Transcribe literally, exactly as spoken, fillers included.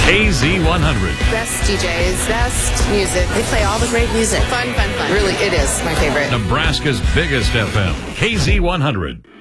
K Z one hundred. Best D Js, best music. They play all the great music. Fun, fun, fun. Really, it is my favorite. Nebraska's biggest F M. K Z one hundred.